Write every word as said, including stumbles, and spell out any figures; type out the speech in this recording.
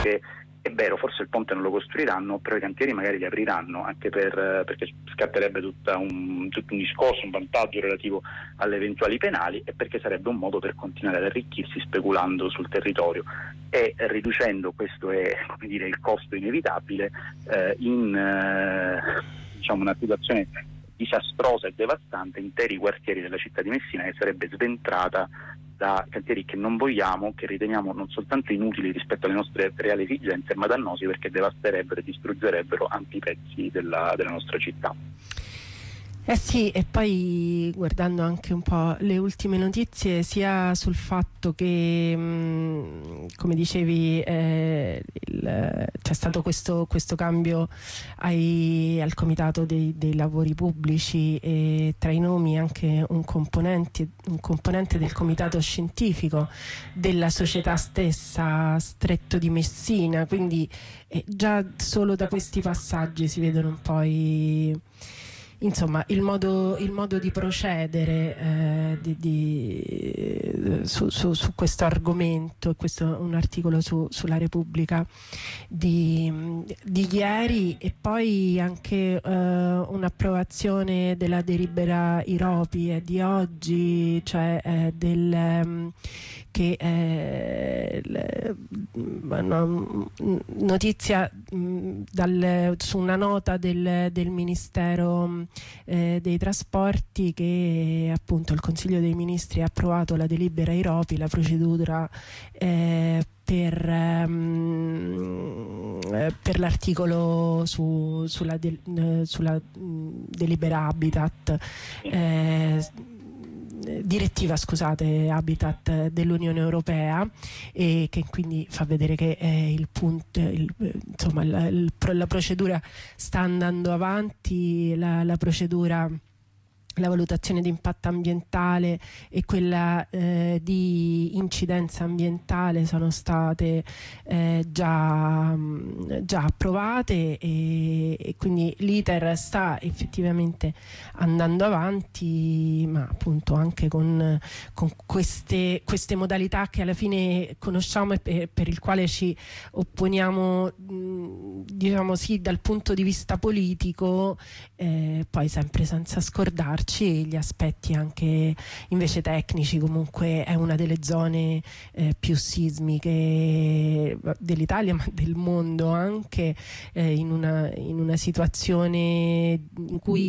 che è vero, forse il ponte non lo costruiranno, però i cantieri magari li apriranno, anche per, perché scatterebbe tutta un, tutto un discorso, un vantaggio relativo alle eventuali penali, e perché sarebbe un modo per continuare ad arricchirsi speculando sul territorio e riducendo, questo è, come dire, il costo inevitabile, eh, in eh, diciamo una situazione disastrosa e devastante interi quartieri della città di Messina, che sarebbe sventrata da cantieri che non vogliamo, che riteniamo non soltanto inutili rispetto alle nostre reali esigenze, ma dannosi perché devasterebbero e distruggerebbero ampi pezzi della, della nostra città. Eh sì, e poi guardando anche un po' le ultime notizie, sia sul fatto che, mh, come dicevi, eh, il, c'è stato questo, questo cambio ai, al comitato dei, dei lavori pubblici, e tra i nomi anche un componente, un componente del comitato scientifico della società stessa, Stretto di Messina, quindi eh, già solo da questi passaggi si vedono un po' i... Insomma, il modo, il modo di procedere eh, di, di, su, su, su questo argomento. Questo è un articolo su, sulla Repubblica di, di ieri, e poi anche eh, un'approvazione della delibera Iropi eh, di oggi, cioè eh, del um, che eh, le, no, notizia mh, dal, su una nota del, del Ministero eh, dei Trasporti, che appunto il Consiglio dei Ministri ha approvato la delibera Iropi, la procedura eh, per, um, per l'articolo su, sulla, de, sulla mh, delibera Habitat, eh, direttiva scusate Habitat dell'Unione Europea, e che quindi fa vedere che è il punto, il, insomma la, il, la procedura sta andando avanti, la, la procedura, la valutazione di impatto ambientale e quella eh, di incidenza ambientale sono state eh, già, già approvate, e, e quindi l'iter sta effettivamente andando avanti, ma appunto anche con, con queste, queste modalità che alla fine conosciamo e per, per il quale ci opponiamo, mh, diciamo sì, dal punto di vista politico, eh, poi sempre senza scordarci gli aspetti anche invece tecnici. Comunque è una delle zone eh, più sismiche dell'Italia, ma del mondo anche, eh, in una, in una situazione in cui